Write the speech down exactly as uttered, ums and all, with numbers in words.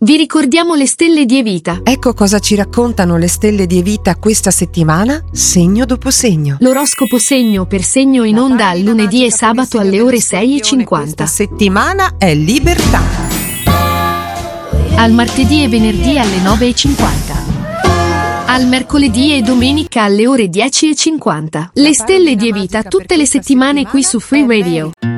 Vi ricordiamo le stelle di Evita. Ecco cosa ci raccontano le stelle di Evita questa settimana, segno dopo segno. L'oroscopo segno per segno in onda al lunedì e sabato alle ore sei e cinquanta. Questa settimana è libertà. Al martedì e venerdì alle nove e cinquanta. Al mercoledì e domenica alle ore dieci e cinquanta. Le stelle di Evita tutte le settimane qui su Free Radio.